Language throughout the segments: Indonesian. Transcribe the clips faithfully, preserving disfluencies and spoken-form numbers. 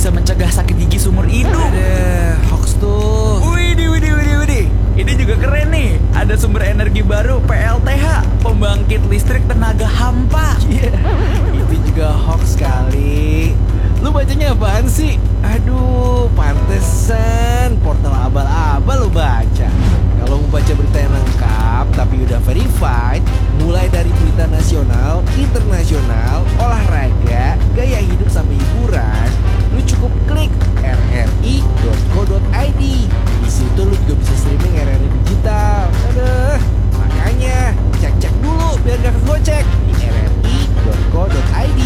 bisa mencegah sakit gigi seumur hidup. Ada hoax tuh. Widih, widih, widih, widih. Ini juga keren nih. Ada sumber energi baru P L T H, pembangkit listrik tenaga hampa. Iya, itu juga hoax kali. Lu bacanya apaan sih? Aduh, pantesan portal abal-abal lu baca. Kalau mau baca berita yang lengkap tapi udah verified, mulai dari berita nasional, internasional, olahraga, gaya hidup sampai hiburan, lu cukup klik r r i dot co dot i d. Di situ lu juga bisa streaming R R I digital. Aduh, makanya cek-cek dulu biar gak kegocek di r r i dot co dot i d.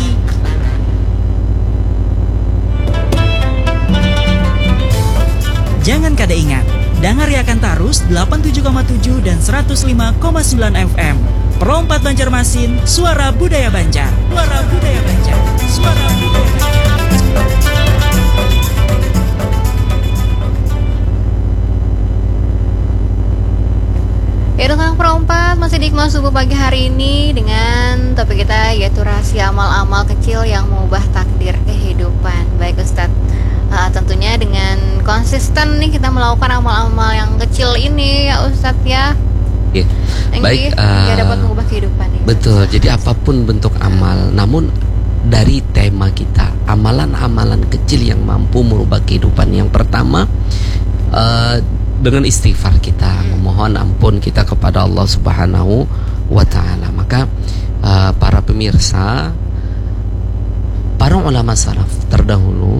Jangan kada ingat, dengar akan Tarus delapan puluh tujuh koma tujuh dan seratus lima koma sembilan F M. Perompat Banjarmasin, suara budaya Banjar. Suara budaya Banjar. Suara budaya Banjar. Ya Kang Perompat, masih di Hikmah Subuh pagi hari ini dengan topik kita yaitu rahasia amal-amal kecil yang mengubah takdir kehidupan. Baik Ustadz, uh, tentunya dengan konsisten nih kita melakukan amal-amal yang kecil ini ya Ustadz ya. Ya. Baik, uh, ya uh, dapat mengubah kehidupan ya. Betul, jadi apapun bentuk amal, namun dari tema kita, amalan-amalan kecil yang mampu merubah kehidupan. Yang pertama, uh, dengan istighfar kita memohon ampun kita kepada Allah Subhanahu wa taala. Maka uh, para pemirsa, para ulama salaf terdahulu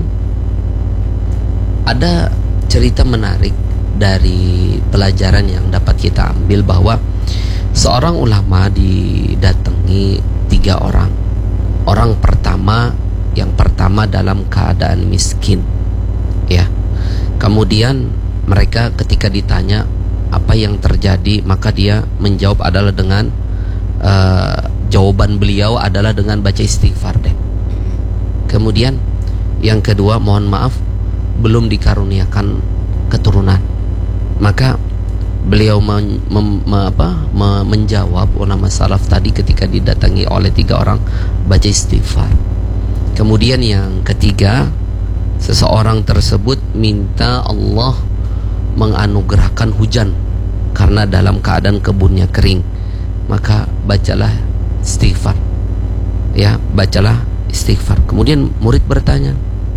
ada cerita menarik dari pelajaran yang dapat kita ambil, bahwa seorang ulama didatangi tiga orang. Orang pertama, yang pertama dalam keadaan miskin, ya. Kemudian mereka ketika ditanya apa yang terjadi, maka dia menjawab adalah dengan uh, jawaban beliau adalah dengan baca istighfar deh. Kemudian yang kedua, mohon maaf, belum dikaruniakan keturunan. Maka beliau men, mem, me, apa, me, menjawab ulama salaf tadi ketika didatangi oleh tiga orang, baca istighfar. Kemudian yang ketiga, seseorang tersebut minta Allah menganugerahkan hujan karena dalam keadaan kebunnya kering, maka bacalah istighfar, ya, bacalah istighfar. Kemudian murid bertanya,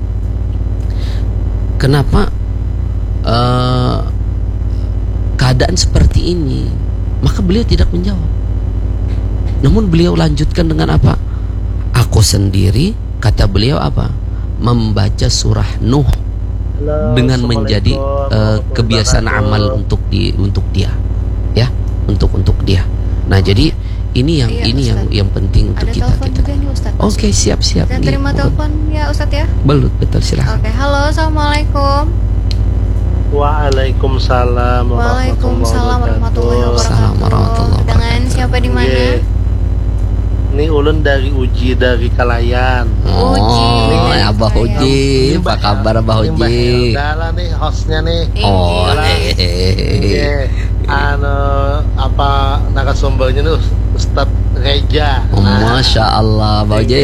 kenapa uh, keadaan seperti ini? Maka beliau tidak menjawab, namun beliau lanjutkan dengan apa? Aku sendiri, kata beliau apa? Membaca surah Nuh dengan menjadi uh, kebiasaan amal untuk di untuk dia, ya, untuk untuk dia. Nah, jadi ini yang iya, ini Ustaz. yang yang penting untuk ada kita kita. Oke, okay, siap siap. Dan terima telepon ya Ustadz ya. Belut, betul, silakan. Oke, okay, halo, assalamualaikum. Waalaikumsalam Waalaikumsalam warahmatullahi wabarakatuh. Dengan siapa di mana? Yeah. Ini ulun dari Uji dari Kalayan. Oh, Uji, ya Abah Uji, apa kabar Abah Uji? Udah nih hostnya nih. Oh, iya. Anu apa narasumbernya nih Ustadz Reja. Oh, Masya Allah, Abah Uji